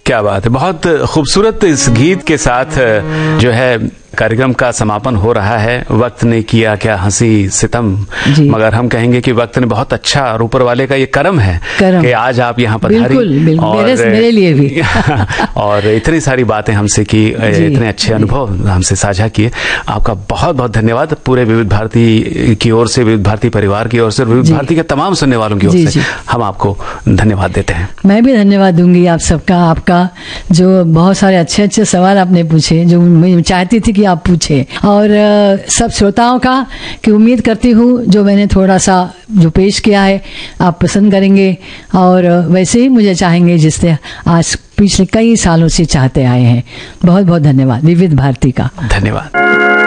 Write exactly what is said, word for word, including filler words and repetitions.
क्या बात है, बहुत खूबसूरत इस गीत के साथ जो है कार्यक्रम का समापन हो रहा है। वक्त ने किया क्या हंसी सितम, मगर हम कहेंगे कि वक्त ने बहुत अच्छा, और ऊपर वाले का ये करम है करम। कि आज आप यहाँ पर बिल्कुल, बिल्कुल, और मेरे, मेरे लिए भी और इतनी सारी बातें हमसे की, इतने अच्छे अनुभव हमसे साझा किए। आपका बहुत बहुत धन्यवाद। पूरे विविध भारती की ओर से, विविध भारती परिवार की ओर से, विविध भारती के तमाम सुनने वालों की ओर से हम आपको धन्यवाद देते हैं। मैं भी धन्यवाद दूंगी आप सबका, आपका जो बहुत सारे अच्छे अच्छे सवाल आपने पूछे, जो मैं चाहती थी कि आप पूछे, और सब श्रोताओं का कि उम्मीद करती हूँ जो मैंने थोड़ा सा जो पेश किया है आप पसंद करेंगे, और वैसे ही मुझे चाहेंगे जिससे आज पिछले कई सालों से चाहते आए हैं। बहुत बहुत धन्यवाद विविध भारती का। धन्यवाद।